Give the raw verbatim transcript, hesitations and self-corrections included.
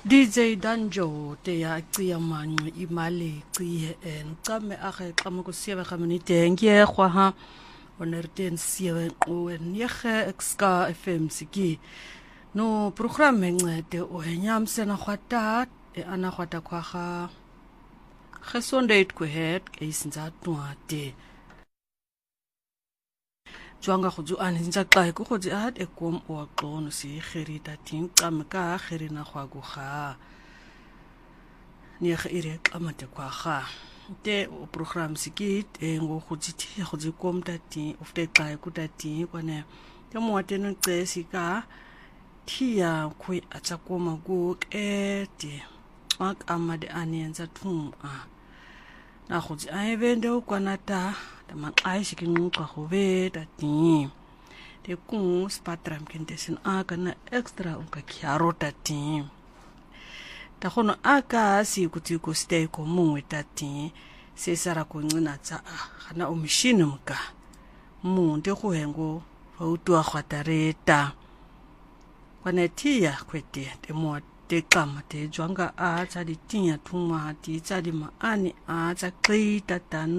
D J Danjo te ya cia manwe imale cie en tsame age xama ko sewe ga minute ngie gwa ha onerten sewe o nege ska F M siki no program ngcede o nyamse na khwata e ana khwata kwa ga gesonde it ko het ke isinza twate Jwanga go jo ane ntsa xa go go di at e kom o qono si gerita ting tsame ka gerina gwa go ga ni ge ire xamate kwa ga te o program sikit e ngo go tsi go di kom tati of te xa ku tati kwane te mo teno tsesi ka thia khoi a tsa koma go ke te ak amade ane ntsa thum a na go tsi a evende o kwanata ta maqai shikinqa go be tati te ku spatram kentesin aka na extra unka kiaro tati ta gono aka si kuti ko stay ko mongwe tati se sara ko ngina tsa gana o machine mka mo nte go hengo fa utua khwatareta kwane tia kwete te mo te kama te jwanga a tsa di tinya thuma ti tsa di maani a tsa qita tan